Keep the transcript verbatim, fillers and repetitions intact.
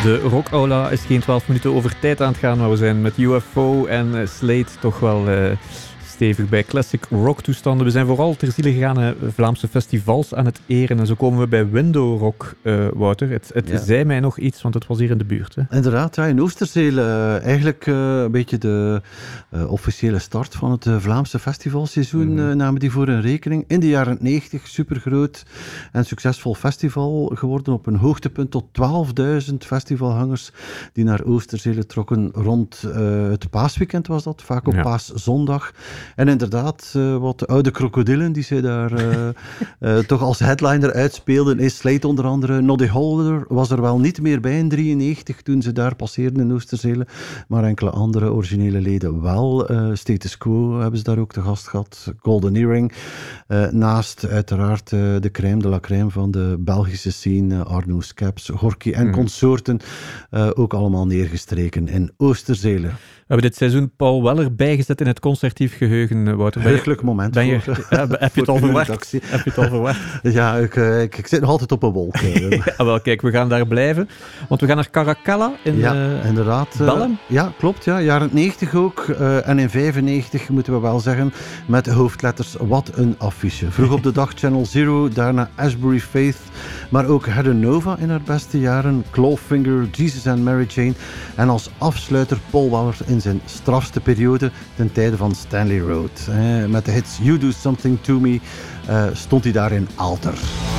De Rockaula is geen twaalf minuten over tijd aan het gaan, maar we zijn met U F O en uh, Slate toch wel uh, stevig bij classic rock toestanden. We zijn vooral ter ziele gegaan uh, Vlaamse festivals aan het eren en zo komen we bij Window Rock, uh, Wouter. Het, het ja. zei mij nog iets, want het was hier in de buurt. Hè? Inderdaad, ja, in Oosterzeel uh, eigenlijk uh, een beetje de uh, officiële start van het uh, Vlaamse festivalseizoen mm-hmm. uh, namen die voor hun rekening. In de jaren negentig, supergroot en succesvol festival geworden, op een hoogtepunt tot twaalfduizend festivalhangers die naar Oosterzeel trokken rond uh, het paasweekend was dat, vaak op ja. paaszondag. En inderdaad, uh, wat oude krokodillen die ze daar uh, uh, toch als headliner uitspeelden, is Slate onder andere. Noddy Holder was er wel niet meer bij in drieënnegentig toen ze daar passeerden in Oosterzeel, maar enkele andere originele leden wel. Uh, Status Quo hebben ze daar ook te gast gehad. Golden Earring. Uh, naast uiteraard uh, de crème de la crème van de Belgische scene, uh, Arno Scaps, Gorky en mm. consorten, uh, ook allemaal neergestreken in Oosterzeel. We hebben dit seizoen Paul Weller bijgezet in het concertief geheugen, Wouter. Heugelijk moment. Ben je, voor, ja, heb, je het al verwacht? heb je het al verwacht? Ja, ik, ik, ik zit nog altijd op een wolk. ja, wel, kijk, we gaan daar blijven. Want we gaan naar Caracalla in ja, uh, inderdaad. Bellem. Uh, ja, klopt. Ja. Jaren negentig ook. Uh, en in vijfennegentig moeten we wel zeggen, met hoofdletters, wat een affiche. Vroeg op de dag Channel Zero, daarna Ashbury Faith, maar ook Heather Nova in haar beste jaren, Clawfinger, Jesus and Mary Jane en als afsluiter Paul Weller in zijn strafste periode ten tijde van Stanley Road. Eh, met de hits You Do Something To Me uh, stond hij daar in Alter.